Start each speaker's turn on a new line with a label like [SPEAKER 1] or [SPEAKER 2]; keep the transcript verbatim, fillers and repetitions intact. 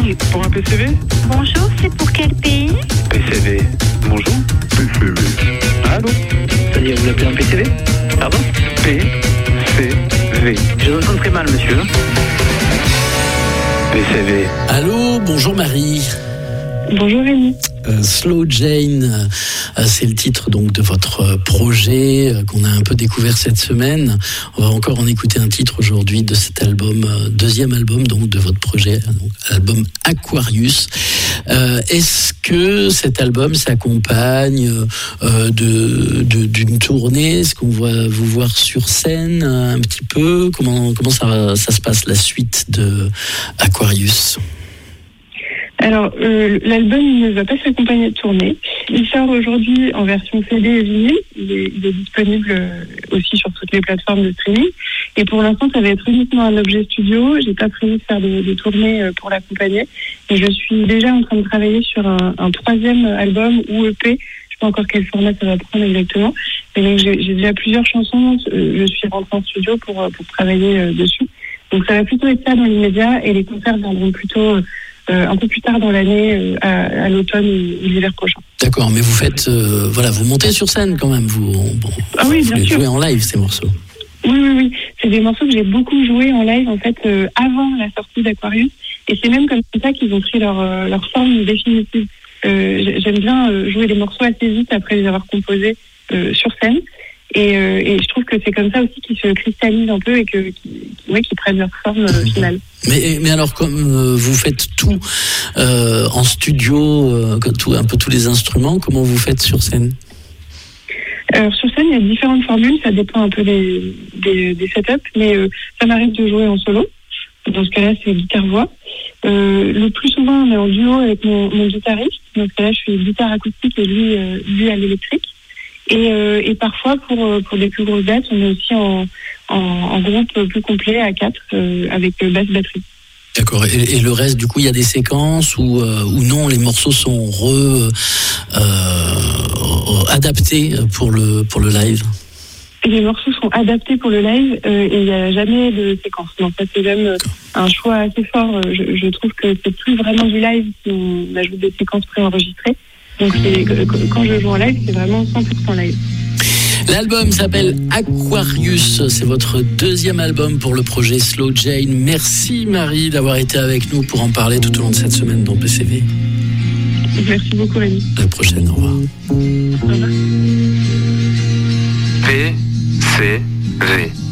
[SPEAKER 1] Oui, pour un P C V.
[SPEAKER 2] Bonjour, c'est pour quel pays?
[SPEAKER 1] P C V. Bonjour. P C V. Allô? C'est-à-dire, vous appelez un P C V? Pardon? P C V. Je vous entends très mal, monsieur. P C V.
[SPEAKER 3] Allô, bonjour Marie.
[SPEAKER 4] Bonjour Rémi.
[SPEAKER 3] Euh, Slow Jane, euh, c'est le titre donc de votre projet euh, qu'on a un peu découvert cette semaine. On va encore en écouter un titre aujourd'hui de cet album, euh, deuxième album donc de votre projet, donc, album Aquarius. Euh, est-ce que cet album s'accompagne euh, de, de d'une tournée? Est-ce qu'on va vous voir sur scène euh, un petit peu? Comment comment ça ça se passe la suite de Aquarius?
[SPEAKER 4] Alors, euh, l'album ne va pas s'accompagner de tournée. Il sort aujourd'hui en version C D et vinyle. Il est, il est disponible euh, aussi sur toutes les plateformes de streaming. Et pour l'instant, ça va être uniquement un objet studio. J'ai pas prévu de faire de, de tournée euh, pour l'accompagner. Et je suis déjà en train de travailler sur un, un troisième album ou E P. Je sais pas encore quel format ça va prendre exactement. Mais donc, j'ai, j'ai déjà plusieurs chansons. Je suis rentrée en studio pour, pour travailler euh, dessus. Donc, ça va plutôt être ça dans l'immédiat. Et les concerts viendront plutôt... Euh, Euh, un peu plus tard dans l'année, euh, à, à l'automne ou l'hiver prochain.
[SPEAKER 3] D'accord, mais vous faites, euh, voilà, vous montez sur scène quand même, vous, bon,
[SPEAKER 4] ah oui,
[SPEAKER 3] vous
[SPEAKER 4] bien
[SPEAKER 3] les
[SPEAKER 4] sûr.
[SPEAKER 3] jouez en live ces morceaux.
[SPEAKER 4] Oui, oui, oui. C'est des morceaux que j'ai beaucoup joués en live en fait euh, avant la sortie d'Aquarius, et c'est même comme ça qu'ils ont pris leur euh, leur forme définitive. Euh, j'aime bien euh, jouer des morceaux assez vite après les avoir composés euh, sur scène. Et, euh, et je trouve que c'est comme ça aussi qu'ils se cristallisent un peu et que, qu'ils, ouais, qu'ils prennent leur forme euh, finale.
[SPEAKER 3] Mais, mais alors, comme euh, vous faites tout euh, en studio, euh, tout, un peu tous les instruments, comment vous faites sur scène?
[SPEAKER 4] Alors sur scène, il y a différentes formules, ça dépend un peu des, des, des setups, mais euh, ça m'arrive de jouer en solo. Dans ce cas-là, c'est guitare-voix. Euh, le plus souvent, on est en duo avec mon, mon guitariste. Dans ce cas-là, je suis guitare acoustique et lui, euh, lui à l'électrique. Et, euh, et parfois, pour, pour des plus grosses dates, on est aussi en, en, en groupe plus complet à quatre euh, avec basse batterie.
[SPEAKER 3] D'accord. Et, et le reste, du coup, il y a des séquences où, euh, où non, les morceaux sont re, euh, adaptés pour le, pour le live?
[SPEAKER 4] Les morceaux sont adaptés pour le live euh, et il n'y a jamais de séquence. Donc ça, c'est même euh, un choix assez fort. Je, je trouve que c'est plus vraiment du live si on ajoute des séquences préenregistrées. Donc c'est, quand je joue en live, c'est vraiment cent pour cent live.
[SPEAKER 3] L'album s'appelle Aquarius, c'est votre deuxième album pour le projet Slow Jane. Merci Marie d'avoir été avec nous pour en parler tout au long de cette semaine dans P C V.
[SPEAKER 4] Merci beaucoup Rémi.
[SPEAKER 3] À la prochaine, au revoir.
[SPEAKER 4] Au revoir.
[SPEAKER 1] P C V.